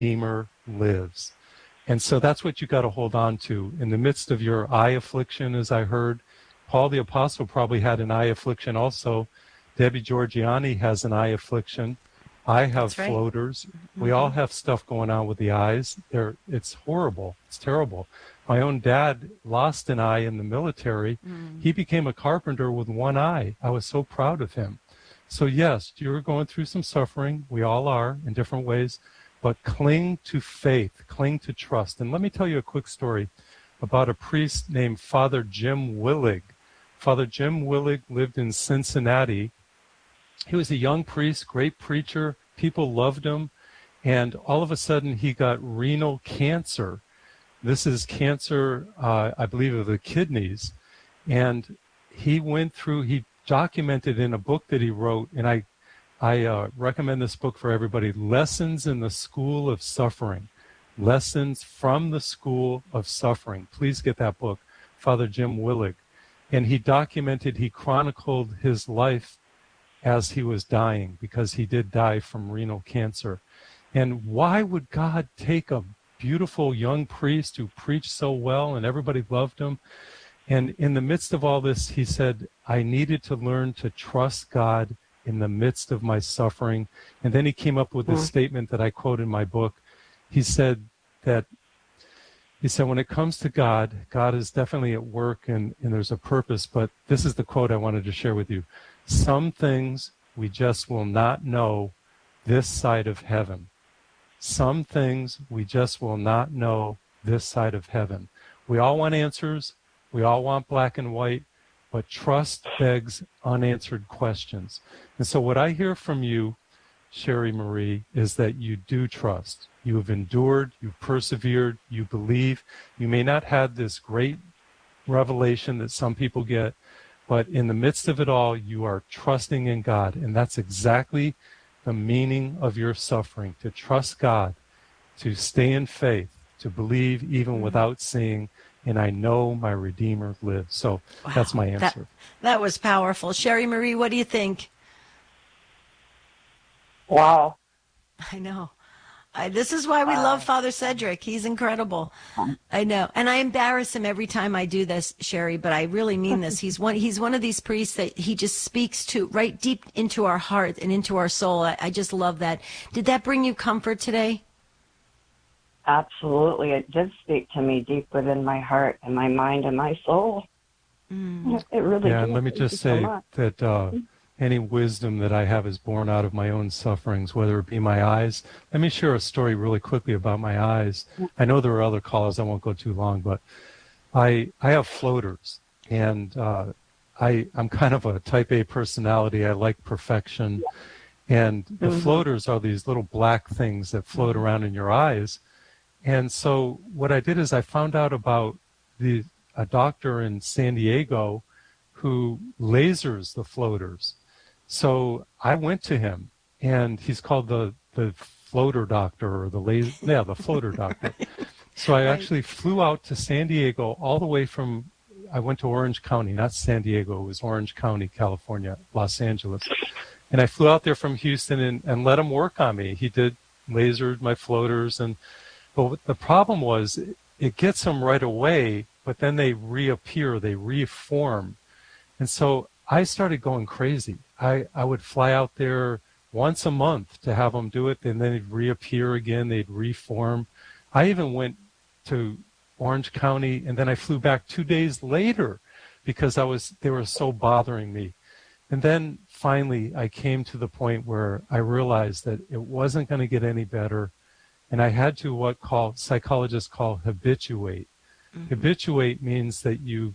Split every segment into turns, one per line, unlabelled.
Redeemer lives. And so that's what you got to hold on to. In the midst of your eye affliction, as I heard, Paul the Apostle probably had an eye affliction also. Debbie Georgiani has an eye affliction. I have
That's right.
floaters. We all have stuff going on with the eyes. It's horrible. It's terrible. My own dad lost an eye in the military. He became a carpenter with one eye. I was so proud of him. So yes, you're going through some suffering. We all are in different ways. But cling to faith, cling to trust. And let me tell you a quick story about a priest named Father Jim Willig. Father Jim Willig lived in Cincinnati. He was a young priest, great preacher. People loved him. And all of a sudden, he got renal cancer. This is cancer, I believe, of the kidneys. And he documented in a book that he wrote, and I recommend this book for everybody, Lessons in the School of Suffering. Lessons from the School of Suffering. Please get that book, Father Jim Willig. And he chronicled his life as he was dying, because he did die from renal cancer. And why would God take a beautiful young priest who preached so well and everybody loved him? And in the midst of all this, he said, I needed to learn to trust God in the midst of my suffering. And then he came up with this statement that I quote in my book. He said, when it comes to God, God is definitely at work and there's a purpose. But this is the quote I wanted to share with you. Some things we just will not know this side of heaven. Some things we just will not know this side of heaven. We all want answers. We all want black and white. But trust begs unanswered questions. And so what I hear from you, Sherry Marie, is that you do trust. You have endured, you've persevered, you believe. You may not have this great revelation that some people get, but in the midst of it all, you are trusting in God. And that's exactly the meaning of your suffering, to trust God, to stay in faith, to believe even without seeing. And I know my Redeemer lives. So that's my answer.
That was powerful. Sherry Marie, what do you think?
Wow.
I know. This is why we love Father Cedric. He's incredible. I know. And I embarrass him every time I do this, Sherry, but I really mean this. He's one of these priests that he just speaks to right deep into our heart and into our soul. I just love that. Did that bring you comfort today?
Absolutely. It did speak to me deep within my heart and my mind and my soul. It really did.
Yeah, and let me just say that any wisdom that I have is born out of my own sufferings, whether it be my eyes. Let me share a story really quickly about my eyes. I know there are other callers. I won't go too long, but I have floaters, and I'm kind of a type A personality. I like perfection. And the floaters are these little black things that float around in your eyes. And so what I did is I found out about a doctor in San Diego who lasers the floaters. So I went to him, and he's called the floater doctor, or the floater doctor. So I actually flew out to San Diego all the way I went to Orange County, not San Diego, it was Orange County, California, Los Angeles. And I flew out there from Houston and let him work on me. He did lasered my floaters, but the problem was it gets them right away, but then they reappear, they reform. And so I started going crazy. I would fly out there once a month to have them do it, and then they'd reappear again, they'd reform. I even went to Orange County, and then I flew back 2 days later because they were so bothering me. And then finally I came to the point where I realized that it wasn't going to get any better, and I had to what psychologists call habituate. Habituate means that you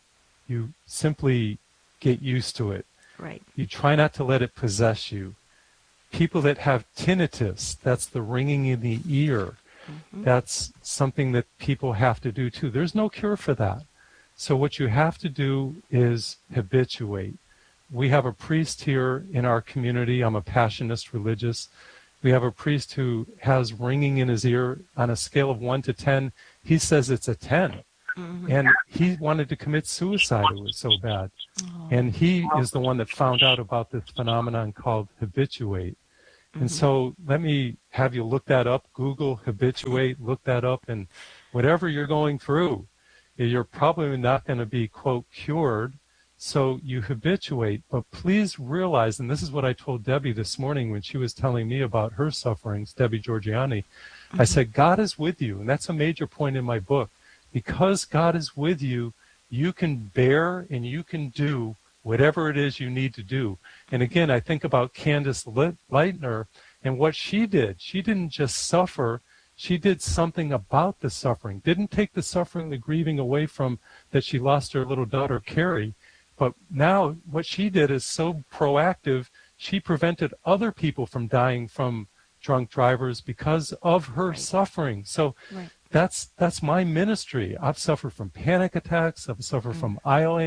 simply get used to it.
Right.
You try not to let it possess you. People that have tinnitus, that's the ringing in the ear. That's something that people have to do too. There's no cure for that. So what you have to do is habituate. We have a priest here in our community. I'm a Passionist religious. We have a priest who has ringing in his ear on a scale of 1 to 10. He says it's a 10. And he wanted to commit suicide. It was so bad. And he is the one that found out about this phenomenon called habituate. And so let me have you look that up, Google habituate, look that up, and whatever you're going through, you're probably not going to be, quote, cured. So you habituate, but please realize, and this is what I told Debbie this morning when she was telling me about her sufferings, Debbie Georgiani. I said, God is with you, and that's a major point in my book. Because God is with you, you can bear and you can do whatever it is you need to do. And again, I think about Candace Lightner and what she did. She didn't just suffer. She did something about the suffering. Didn't take the suffering, the grieving away from that she lost her little daughter, Carrie. But now what she did is so proactive. She prevented other people from dying from drunk drivers because of her suffering. So that's my ministry. I've suffered from panic attacks. I've suffered from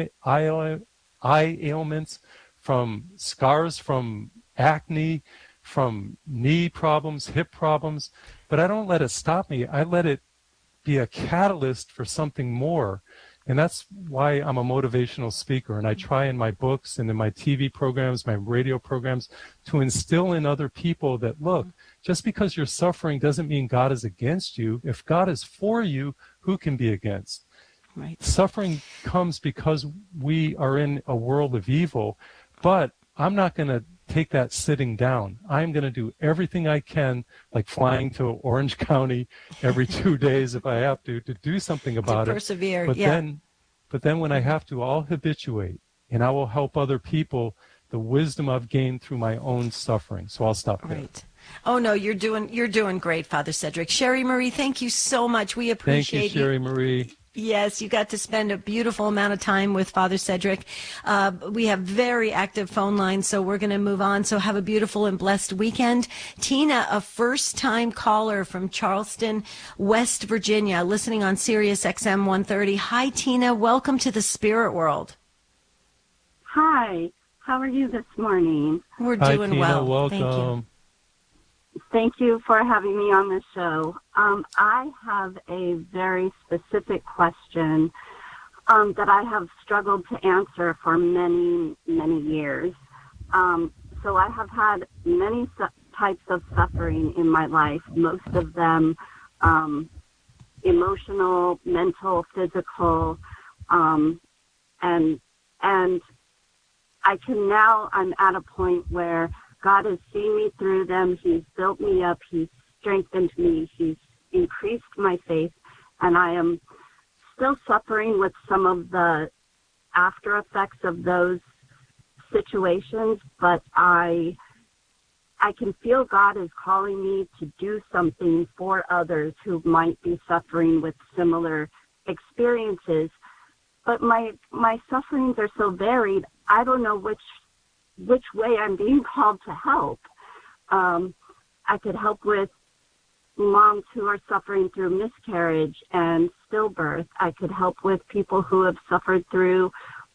eye ailments, from scars from acne, from knee problems, hip problems, but I don't let it stop me. I let it be a catalyst for something more. And that's why I'm a motivational speaker. And I try in my books and in my TV programs, my radio programs, to instill in other people that, look, just because you're suffering doesn't mean God is against you. If God is for you, who can be against?
Right.
Suffering comes because we are in a world of evil, but I'm not going to take that sitting down. I'm going to do everything I can, like flying to Orange County every 2 days if I have to do something about
to
it.
Persevere,
But then when I have to, I'll habituate, and I will help other people the wisdom I've gained through my own suffering. So I'll stop there.
Right. Oh no, you're doing great, Father Cedric. Sherry Marie, thank you so much. We appreciate
Thank you, Sherry Marie.
Yes, you got to spend a beautiful amount of time with Father Cedric. We have very active phone lines, so we're going to move on. So have a beautiful and blessed weekend. Tina, a first-time caller from Charleston, West Virginia, listening on Sirius XM 130. Hi, Tina. Welcome to the spirit world.
Hi. How are you this morning?
We're
Hi,
doing
Tina,
well.
welcome.
Thank you.
Thank you for having me on the show. I have a very specific question that I have struggled to answer for many, many years. So I have had many types of suffering in my life, most of them emotional, mental, physical, and I'm at a point where God has seen me through them. He's built me up. He's strengthened me. He's increased my faith. And I am still suffering with some of the after effects of those situations, but I can feel God is calling me to do something for others who might be suffering with similar experiences. But my sufferings are so varied, I don't know which way I'm being called to help. I could help with moms who are suffering through miscarriage and stillbirth. I could help with people who have suffered through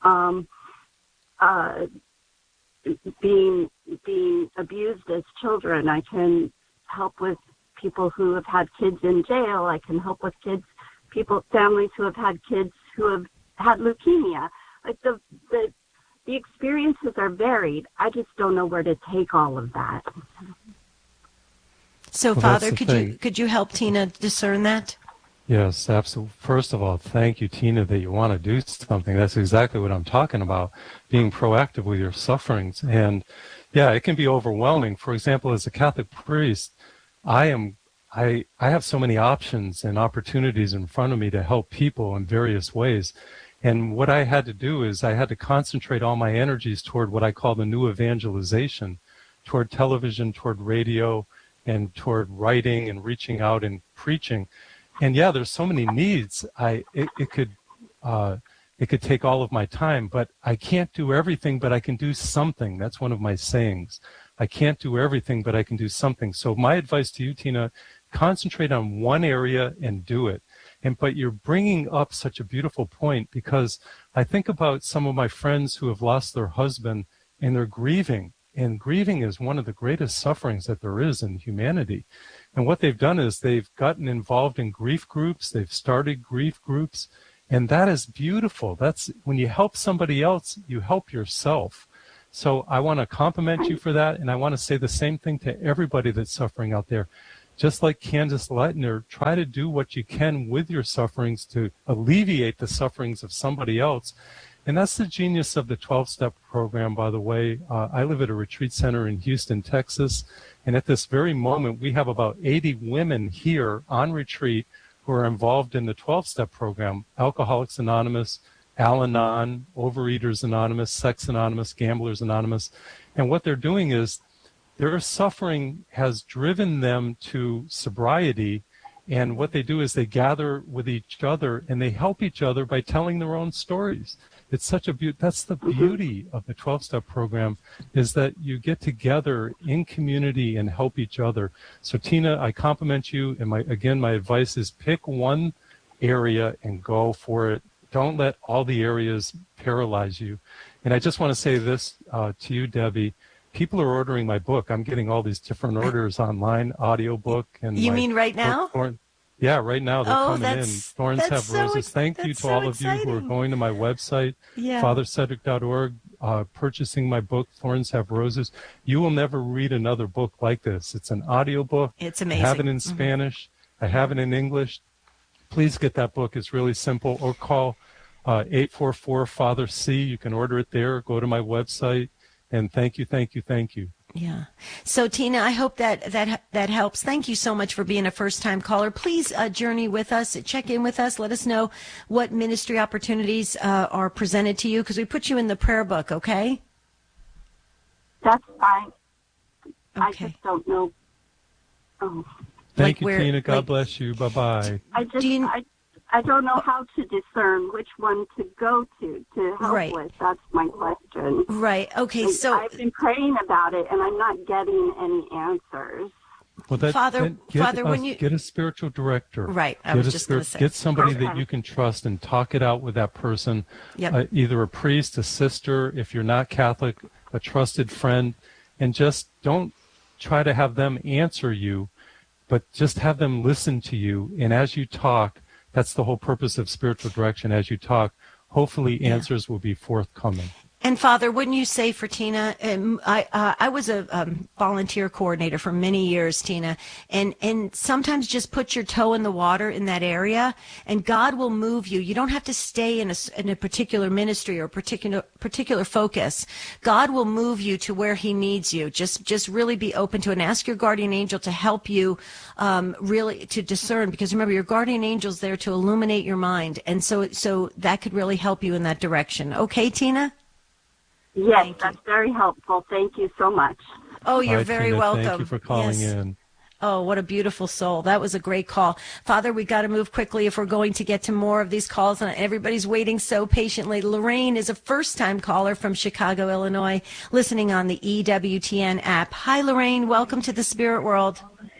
being abused as children. I can help with people who have had kids in jail. I can help with families who have had kids who have had leukemia. Like the experiences are varied. I just don't know where to take all of that.
So,
Well,
Father,
that's the
could you help Tina discern that?
Yes, absolutely. First of all, thank you, Tina, that you want to do something. That's exactly what I'm talking about, being proactive with your sufferings. And yeah, it can be overwhelming. For example, as a Catholic priest, I have so many options and opportunities in front of me to help people in various ways. And what I had to do is I had to concentrate all my energies toward what I call the new evangelization, toward television, toward radio, and toward writing and reaching out and preaching. And yeah, there's so many needs. It could take all of my time, but I can't do everything, but I can do something. That's one of my sayings. I can't do everything, but I can do something. So my advice to you, Tina, concentrate on one area and do it. But you're bringing up such a beautiful point, because I think about some of my friends who have lost their husband and they're grieving. And grieving is one of the greatest sufferings that there is in humanity. And what they've done is they've gotten involved in grief groups. They've started grief groups. And that is beautiful. That's when you help somebody else, you help yourself. So I want to compliment you for that, and I want to say the same thing to everybody that's suffering out there. Just like Candace Leitner, try to do what you can with your sufferings to alleviate the sufferings of somebody else. And that's the genius of the 12-step program, by the way. I live at a retreat center in Houston, Texas, and at this very moment, we have about 80 women here on retreat who are involved in the 12-step program: Alcoholics Anonymous, Al-Anon, Overeaters Anonymous, Sex Anonymous, Gamblers Anonymous. And what they're doing is their suffering has driven them to sobriety, and what they do is they gather with each other and they help each other by telling their own stories. It's such a that's the beauty of the 12-step program, is that you get together in community and help each other. So Tina, I compliment you, and my advice is pick one area and go for it. Don't let all the areas paralyze you. And I just want to say this to you, Debbie. People are ordering my book. I'm getting all these different orders online, audiobook. And
you mean right now?
Yeah, right now they're coming in. Thorns Have Roses. Thank you to all of you who are going to my website, fathercedric.org, purchasing my book, Thorns Have Roses. You will never read another book like this. It's an audiobook.
It's amazing.
I have it in Spanish. I have it in English. Please get that book. It's really simple. Or call 844-FATHER-C. You can order it there. Go to my website. And thank you, thank you, thank you.
Yeah. So, Tina, I hope that helps. Thank you so much for being a first-time caller. Please journey with us, check in with us. Let us know what ministry opportunities are presented to you, because we put you in the prayer book, okay?
That's fine.
Okay.
I just don't know. Oh.
Thank you, Tina. God bless you. Bye-bye.
I don't know how to discern which one to go to help with. That's my question.
Right. Okay. So
I've been praying about it, and I'm not getting any answers.
Well,
Father, when you
get a spiritual director,
right? I was just going to say,
get somebody that you can trust and talk it out with that person.
Yep.
Either a priest, a sister, if you're not Catholic, a trusted friend, and just don't try to have them answer you, but just have them listen to you. And as you talk. That's the whole purpose of spiritual direction. As you talk, hopefully answers will be forthcoming.
And Father, wouldn't you say for Tina, I was a volunteer coordinator for many years, Tina, and sometimes just put your toe in the water in that area, and God will move you. You don't have to stay in a particular ministry or particular focus. God will move you to where He needs you. Just really be open to it, and ask your guardian angel to help you really to discern, because remember, your guardian angel's there to illuminate your mind, and so that could really help you in that direction. Okay, Tina?
Yes, that's very helpful. Thank you so much.
Oh, you're very
Tina,
welcome.
Thank you for calling in.
Oh, what a beautiful soul. That was a great call. Father, we got to move quickly if we're going to get to more of these calls, and everybody's waiting so patiently. Lorraine is a first-time caller from Chicago, Illinois, listening on the EWTN app. Hi, Lorraine. Welcome to the Spirit World.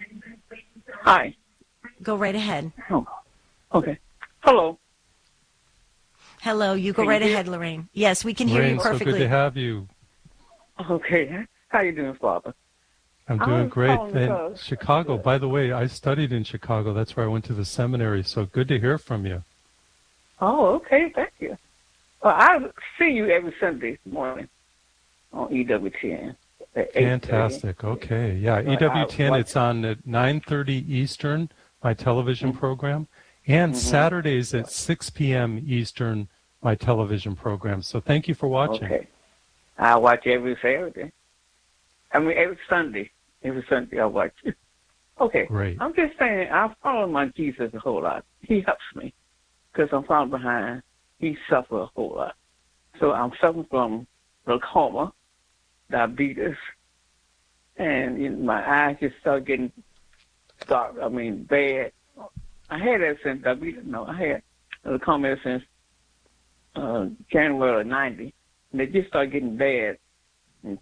Hi.
Go right ahead.
Oh, okay. Hello.
Hello, you go right ahead, Lorraine. Yes, we can hear you perfectly.
So good to have you.
Okay. How you doing, Father?
I'm doing great. And Chicago, by the way, I studied in Chicago. That's where I went to the seminary. So good to hear from you.
Oh, okay. Thank you. Well, I see you every Sunday morning on EWTN.
Fantastic. Okay. Yeah, EWTN, it's on at 9:30 Eastern, my television program, and Saturdays at 6 p.m. Eastern, my television program. So thank you for watching.
Okay. I watch every Saturday. I mean, every Sunday. Every Sunday I watch it. Okay.
Great.
I'm just saying, I follow my Jesus a whole lot. He helps me because I'm falling behind. He suffers a whole lot. So I'm suffering from glaucoma, diabetes, and my eyes just start getting dark. I mean, bad. I had that since diabetes. No, I had glaucoma since January of '90, and they just started getting bad in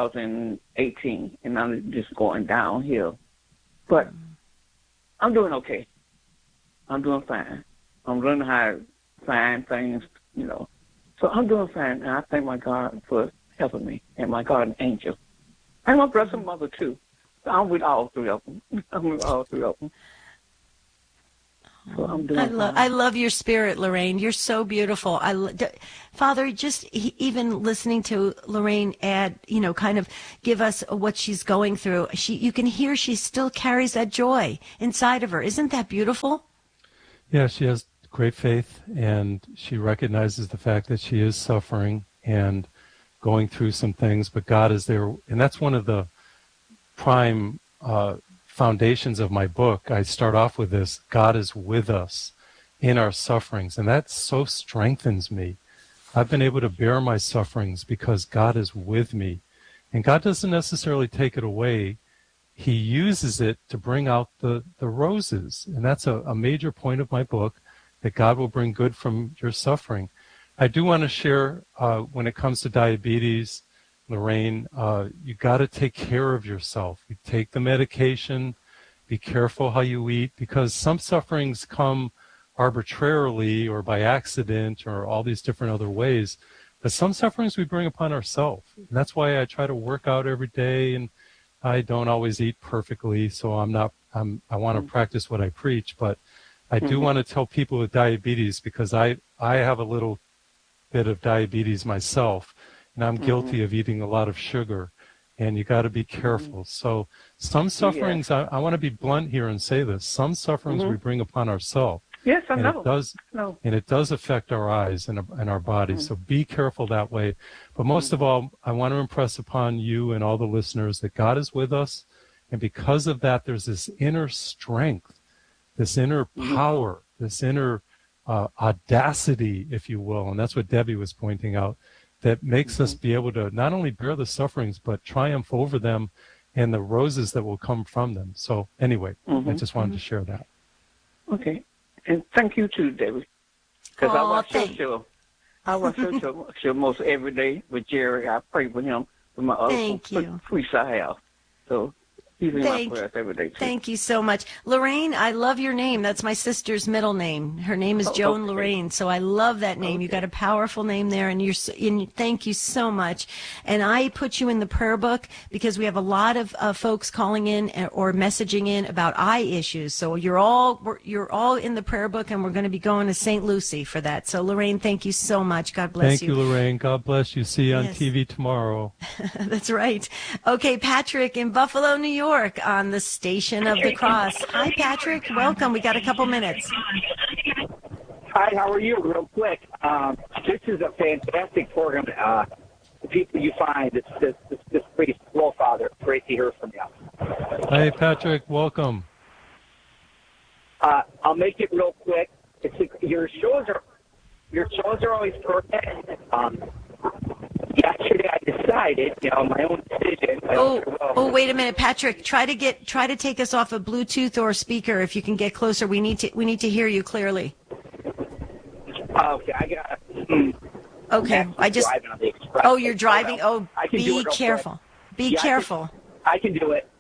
2018, and I'm just going downhill. But I'm doing okay. I'm doing fine. I'm learning how to find things, So I'm doing fine, and I thank my God for helping me, and my guardian angel. And my brother and mother, too. So I'm with all three of them. So I'm doing fine.
I love your spirit, Lorraine. You're so beautiful. Father, just even listening to Lorraine add, kind of give us what she's going through. You can hear she still carries that joy inside of her. Isn't that beautiful?
Yeah, she has great faith, and she recognizes the fact that she is suffering and going through some things, but God is there. And that's one of the prime foundations of my book. I start off with this: God is with us in our sufferings, and that so strengthens me. I've been able to bear my sufferings because God is with me, and God doesn't necessarily take it away. He uses it to bring out the roses, and that's a major point of my book, that God will bring good from your suffering. I do want to share, when it comes to diabetes, Lorraine, you got to take care of yourself. You take the medication, be careful how you eat, because some sufferings come arbitrarily or by accident or all these different other ways. But some sufferings we bring upon ourselves. And that's why I try to work out every day, and I don't always eat perfectly, so I want to practice what I preach, but I do want to tell people with diabetes, because I have a little bit of diabetes myself, and I'm guilty of eating a lot of sugar, and you got to be careful. So some sufferings, I want to be blunt here and say this, some sufferings we bring upon ourselves.
Yes, I know.
And it does affect our eyes and our bodies. So be careful that way. But most of all, I want to impress upon you and all the listeners that God is with us. And because of that, there's this inner strength, this inner power, this inner audacity, if you will. And that's what Debbie was pointing out, that makes us be able to not only bear the sufferings, but triumph over them and the roses that will come from them. So anyway, I just wanted to share that.
Okay. And thank you too, Debbie. Because I watch your show most every day with Jerry. I pray for him with my other priests I have. So he's in my prayers every day too.
Thank you so much. Lorraine, I love your name. That's my sister's middle name. Her name is Joan Lorraine, so I love that name. You got a powerful name there, and thank you so much. And I put you in the prayer book because we have a lot of folks calling in or messaging in about eye issues. So you're all in the prayer book, and we're going to be going to St. Lucie for that. So Lorraine, thank you so much. God bless you.
Thank you, Lorraine. God bless you. See you on TV tomorrow.
That's right. Okay, Patrick in Buffalo, New York, on the Station of the Cross. Hi, Patrick. Welcome. We got a couple minutes.
Hi, how are you? Real quick. This is a fantastic program. The people you find, this priest, Well, Father, great to hear from you.
Hey, Patrick. Welcome.
I'll make it real quick. Your shows are always perfect. Yesterday I decided, my own decision.
Wait a minute, Patrick. Try to take us off a Bluetooth or speaker if you can get closer. We need to hear you clearly.
Okay, I got it.
Okay, you're driving. Oh, be careful. Be careful.
I can do it.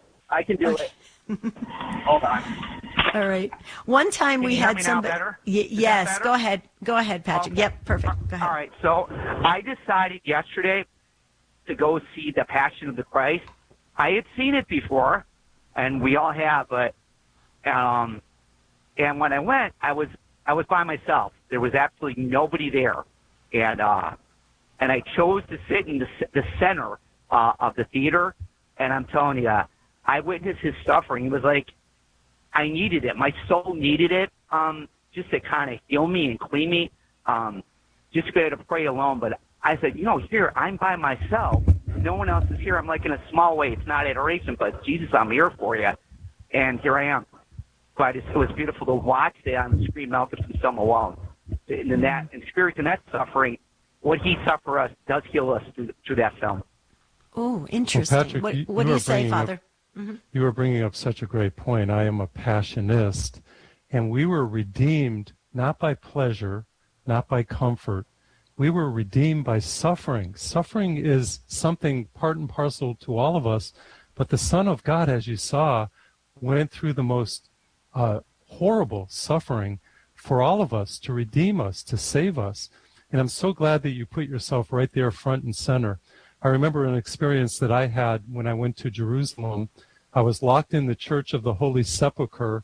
Hold on.
All right. One time we had somebody. Yes.
Better?
Go ahead, Patrick.
Okay.
Yep. Perfect. Go ahead.
All right. So I decided yesterday to go see The Passion of the Christ. I had seen it before, and we all have, but and when I went, I was by myself. There was absolutely nobody there, and I chose to sit in the center of the theater. And I'm telling you, I witnessed his suffering. It was like I needed it. My soul needed it, just to kind of heal me and clean me, just to be able to pray alone. But I said, here, I'm by myself. No one else is here. I'm like in a small way. It's not adoration, but Jesus, I'm here for you. And here I am. But it was beautiful to watch that on the screen, Malcolm from Some Alone. And spirit in that suffering, what he suffered us does heal us through that film.
Oh, interesting.
Well, Patrick,
what do you say, Father?
You were bringing up such a great point. I am a passionist, and we were redeemed not by pleasure, not by comfort. We were redeemed by suffering. Suffering is something part and parcel to all of us, but the Son of God, as you saw, went through the most horrible suffering for all of us, to redeem us, to save us. And I'm so glad that you put yourself right there front and center. I remember an experience that I had when I went to Jerusalem. I was locked in the Church of the Holy Sepulchre,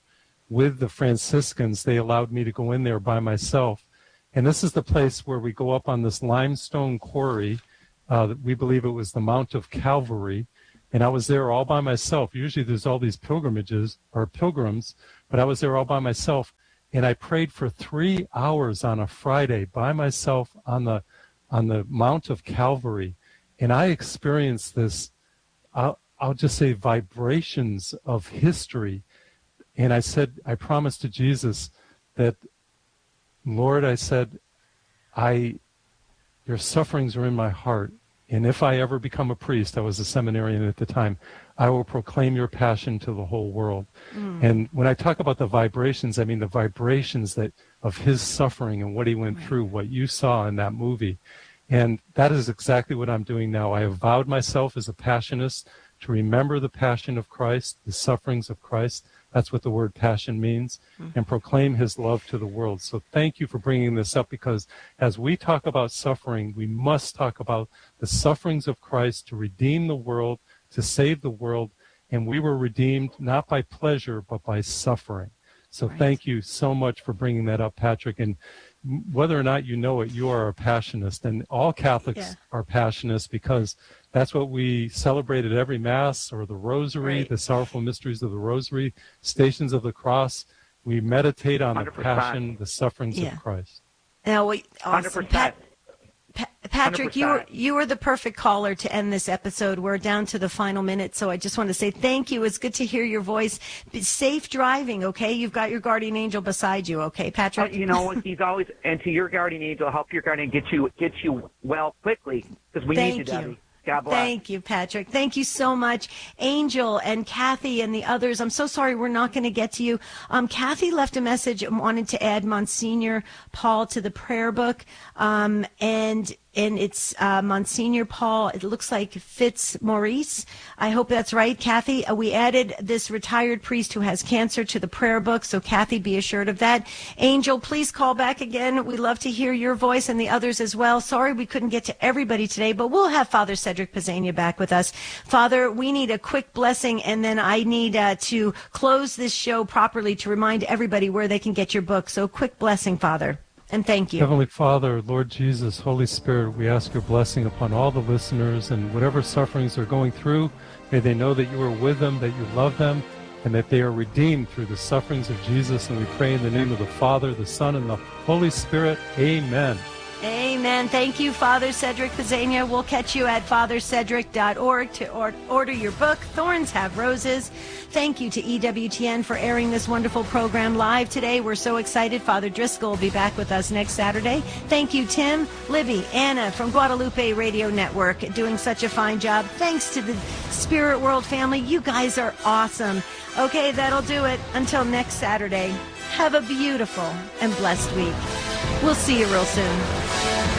with the Franciscans, they allowed me to go in there by myself. And this is the place where we go up on this limestone quarry. We believe it was the Mount of Calvary. And I was there all by myself. Usually there's all these pilgrims, but I was there all by myself. And I prayed for 3 hours on a Friday by myself on the Mount of Calvary. And I experienced this, I'll just say, vibrations of history. And I promised to Jesus that, Lord, I said, your sufferings are in my heart. And if I ever become a priest, I was a seminarian at the time, I will proclaim your passion to the whole world. And when I talk about the vibrations, I mean the vibrations of his suffering and what he went through, what you saw in that movie. And that is exactly what I'm doing now. I have vowed myself as a passionist to remember the passion of Christ, the sufferings of Christ. That's what the word passion means, and proclaim his love to the world. So thank you for bringing this up, because as we talk about suffering, we must talk about the sufferings of Christ to redeem the world, to save the world. And we were redeemed not by pleasure, but by suffering. So thank you so much for bringing that up, Patrick. And whether or not you know it, you are a passionist. And all Catholics are passionists, because that's what we celebrate at every Mass, or the Rosary, the sorrowful mysteries of the Rosary, Stations of the Cross. We meditate on 100%. The passion, the sufferings of Christ.
Now, awesome.
100%.
Patrick,
100%.
you are the perfect caller to end this episode. We're down to the final minute, so I just want to say thank you. It's good to hear your voice. Be safe driving, okay? You've got your guardian angel beside you, okay, Patrick?
He's always, and to your guardian angel, help your guardian get you well quickly, because we need you, Debbie. God bless.
Thank you, Patrick. Thank you so much. Angel and Kathy and the others, I'm so sorry we're not going to get to you. Kathy left a message and wanted to add Monsignor Paul to the prayer book. And it's Monsignor Paul, it looks like Fitzmaurice. I hope that's right, Kathy. We added this retired priest who has cancer to the prayer book, so Kathy, be assured of that. Angel, please call back again. We love to hear your voice and the others as well. Sorry we couldn't get to everybody today, but we'll have Father Cedric Pisania back with us. Father, we need a quick blessing, and then I need to close this show properly to remind everybody where they can get your book. So quick blessing, Father. And thank you.
Heavenly Father, Lord Jesus, Holy Spirit, we ask your blessing upon all the listeners, and whatever sufferings they're going through, may they know that you are with them, that you love them, and that they are redeemed through the sufferings of Jesus. And we pray in the name of the Father, the Son, and the Holy Spirit. Amen.
Amen. Thank you, Father Cedric Pisania. We'll catch you at fathercedric.org to order your book, Thorns Have Roses. Thank you to EWTN for airing this wonderful program live today. We're so excited. Father Driscoll will be back with us next Saturday. Thank you, Tim, Libby, Anna from Guadalupe Radio Network, doing such a fine job. Thanks to the Spirit World family. You guys are awesome. Okay, that'll do it. Until next Saturday, have a beautiful and blessed week. We'll see you real soon.